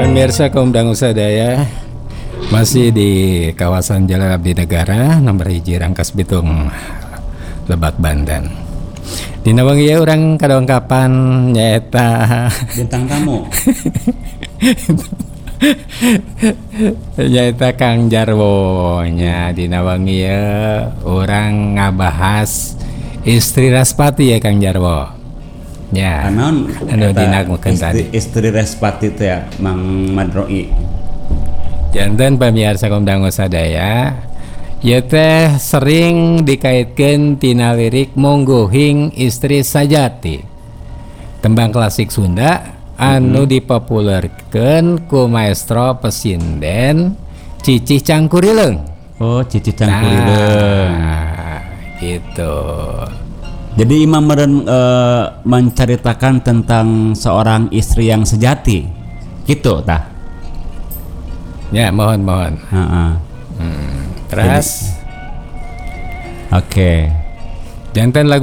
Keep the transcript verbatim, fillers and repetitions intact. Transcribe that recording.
Pemirsa kaum dangu sadaya, masih di kawasan Jalan Abdi Negara nomor hiji Rangkas Bitung, Lebak, Banten. Dina wengi ieu urang kadongkapan nyaeta bintang tamu. nyaeta Kang Jarwo nya. Dina wengi ieu urang ngabahas istri Raspati ya Kang Jarwo. Ya, Anon anu dinagukeun tadi. Istri Raspati teh ya Mang Madroi. Janten pamirsa kaum dangu sadaya, ieu teh sering dikaitkeun tina lirik Monggohing Istri Sajati. Tembang klasik Sunda anu mm-hmm. dipopulerkeun ku maestro pesinden Cicih Cangkurileung. Oh, Cicih Cangkurileung. Nah, gitu. Jadi Imam meren e, menceritakan tentang seorang istri yang sejati, gitu tah? Ya, mohon mohon. Hmm, terus, oke. Okay. Janten lagu